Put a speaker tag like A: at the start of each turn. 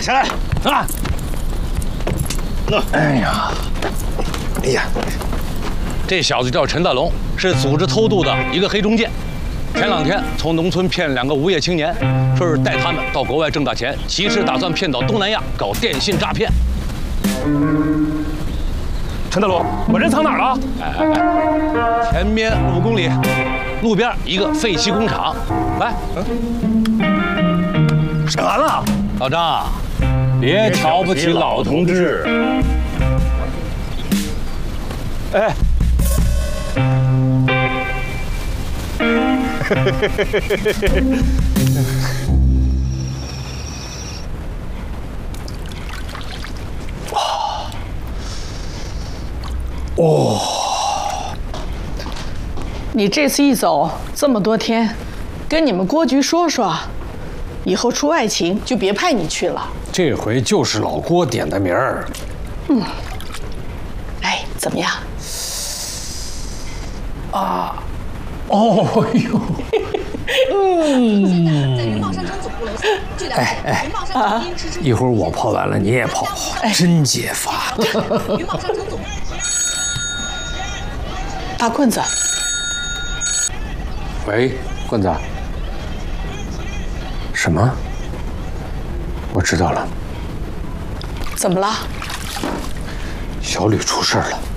A: 下来啊！哎呀，哎呀，这小子叫陈大龙，是组织偷渡的一个黑中介。前2天从农村骗2个无业青年，说是带他们到国外挣大钱，其实打算骗到东南亚搞电信诈骗。
B: 陈大龙，把人藏哪儿了？
A: 前面5公里，路边一个废弃工厂。来，
B: 审完了。
A: 老张，
B: 别瞧不起老同志。哎。
C: 哦，你这次一走这么多天，跟你们郭局说说，以后出外勤就别派你去了。
D: 这回就是老郭点的名儿。
C: 哎，怎么样？
D: 啊，哦呦，哎，一会儿我泡完了你也泡，真解乏。
C: 大棍子，
D: 喂，棍子，什么？我知道了。
C: 怎么了？
D: 小吕出事了。